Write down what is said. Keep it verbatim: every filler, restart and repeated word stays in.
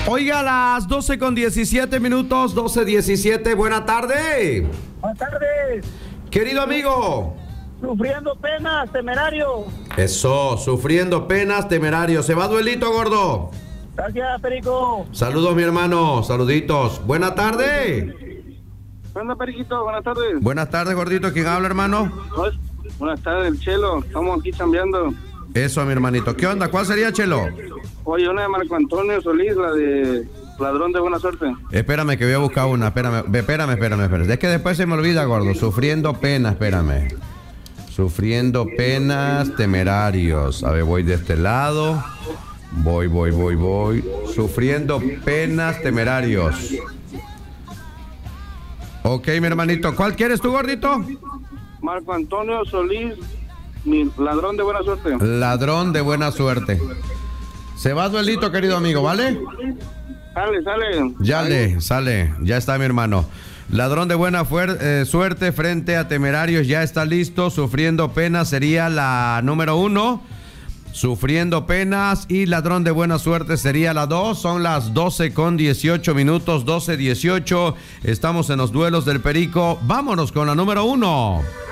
Oiga, a las doce con diecisiete minutos, doce diecisiete, buena tarde. Buenas tardes. Querido amigo. Sufriendo penas, temerario. Eso, sufriendo penas, temerario. ¿Se va duelito, gordo? Gracias, Perico. Saludos, mi hermano, saluditos. Buena tarde. Hola, Periquito, buenas tardes. Buenas tardes, gordito. ¿Quién habla, hermano? Buenas tardes, el Chelo. Estamos aquí chambeando. Eso, mi hermanito. ¿Qué onda? ¿Cuál sería, Chelo? Oye, una de Marco Antonio Solís, la de Ladrón de Buena Suerte. Espérame que voy a buscar una. Espérame, espérame, espérame, espérame. Es que después se me olvida, gordo. Sufriendo penas, espérame. Sufriendo penas, temerarios. A ver, voy de este lado. Voy, voy, voy, voy. Sufriendo penas, temerarios. Ok, mi hermanito. ¿Cuál quieres tú, gordito? Marco Antonio Solís, mi Ladrón de Buena Suerte. Ladrón de Buena Suerte. Se va duelito, querido amigo, ¿vale? Sale, sale. Ya le, sale. Ya está, mi hermano. Ladrón de Buena fuer- eh, Suerte frente a Temerarios ya está listo. Sufriendo penas sería la número uno. Sufriendo penas y Ladrón de Buena Suerte sería la dos. Son las doce con dieciocho minutos, doce dieciocho. Estamos en los duelos del Perico. Vámonos con la número uno.